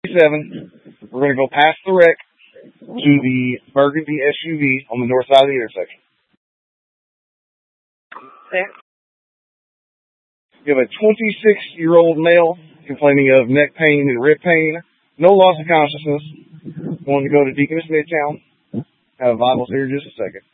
We're going to go past the wreck to the Burgundy SUV on the north side of the intersection. Okay. You have a 26-year-old male complaining of neck pain and rib pain. No loss of consciousness. Wanting to go to Deaconess Midtown. Have vitals here in just a second.